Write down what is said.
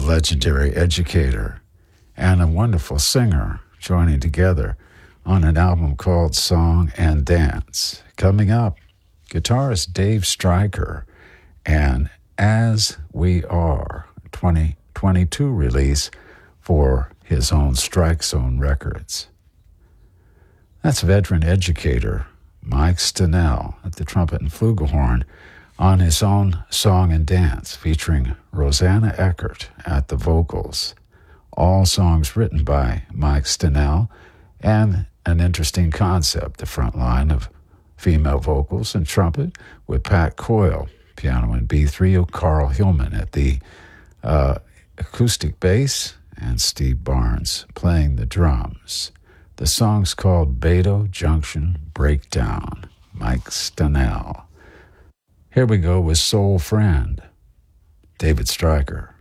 legendary educator and a wonderful singer joining together on an album called Song and Dance. Coming up, guitarist Dave Stryker and As We Are, 2022 release for his own Strike Zone Records. That's veteran educator Mike Stenell at the trumpet and flugelhorn on his own Song and Dance, featuring Rosanna Eckert at the vocals. All songs written by Mike Stenell, and an interesting concept, the front line of female vocals and trumpet with Pat Coyle, piano and B3, Carl Hillman at the acoustic bass, and Steve Barnes playing the drums. The song's called Beto Junction Breakdown, Mike Stenell. Here we go with Soul Friend, David Stryker.